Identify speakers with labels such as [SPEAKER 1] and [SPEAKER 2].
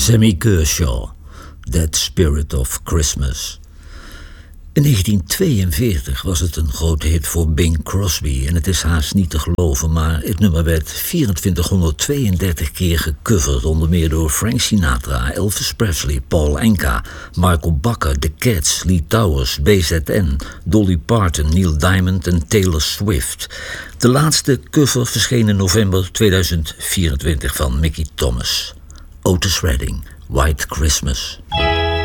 [SPEAKER 1] Sammy Kershaw, That Spirit of Christmas. In 1942 was het een grote hit voor Bing Crosby en het is haast niet te geloven, maar het nummer werd 2432 keer gecoverd, onder meer door Frank Sinatra, Elvis Presley, Paul Anka, Michael Bakker, The Cats, Lee Towers, BZN, Dolly Parton, Neil Diamond en Taylor Swift. De laatste cover verscheen in november 2024 van Mickey Thomas. Otis Redding, White Christmas.